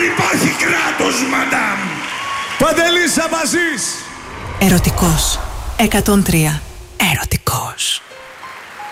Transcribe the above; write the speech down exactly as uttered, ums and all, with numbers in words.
Δεν υπάρχει κράτος, μαντάμ. Παντελής Αμπαζής. Ερωτικός εκατόν τρία.